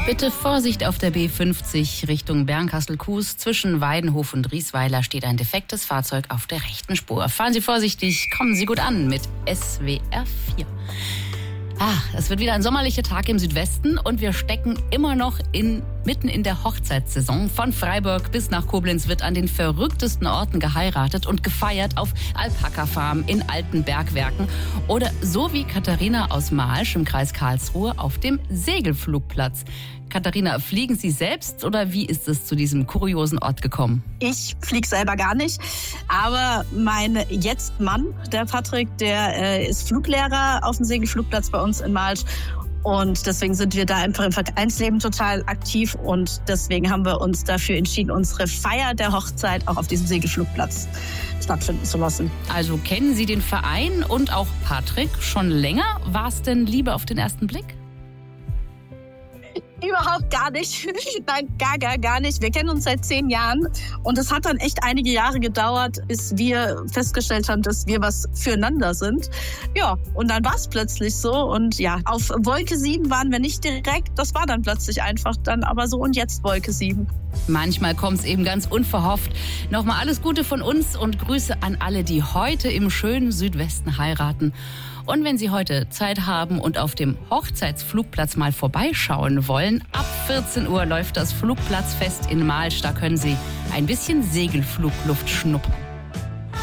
Bitte Vorsicht auf der B50 Richtung Bernkastel-Kues. Zwischen Weidenhof und Riesweiler steht ein defektes Fahrzeug auf der rechten Spur. Fahren Sie vorsichtig, kommen Sie gut an mit SWR 4. Es wird wieder ein sommerlicher Tag im Südwesten und wir stecken immer noch mitten in der Hochzeitssaison. Von Freiburg bis nach Koblenz wird an den verrücktesten Orten geheiratet und gefeiert, auf Alpaka-Farmen, in alten Bergwerken oder so wie Katharina aus Malsch im Kreis Karlsruhe auf dem Segelflugplatz. Katharina, fliegen Sie selbst oder wie ist es zu diesem kuriosen Ort gekommen? Ich fliege selber gar nicht, aber mein Jetzt-Mann, der Patrick, der ist Fluglehrer auf dem Segelflugplatz bei uns in Malsch. Und deswegen sind wir da einfach im Vereinsleben total aktiv und deswegen haben wir uns dafür entschieden, unsere Feier der Hochzeit auch auf diesem Segelflugplatz stattfinden zu lassen. Also kennen Sie den Verein und auch Patrick schon länger? War es denn Liebe auf den ersten Blick? Überhaupt gar nicht. Nein, gar nicht. Wir kennen uns seit 10 Jahren und es hat dann echt einige Jahre gedauert, bis wir festgestellt haben, dass wir was füreinander sind. Ja, und dann war es plötzlich so und ja, auf Wolke 7 waren wir nicht direkt. Das war dann plötzlich einfach dann aber so und jetzt Wolke 7. Manchmal kommt es eben ganz unverhofft. Nochmal alles Gute von uns und Grüße an alle, die heute im schönen Südwesten heiraten. Und wenn Sie heute Zeit haben und auf dem Hochzeitsflugplatz mal vorbeischauen wollen, ab 14 Uhr läuft das Flugplatzfest in Malsch. Da können Sie ein bisschen Segelflugluft schnuppern.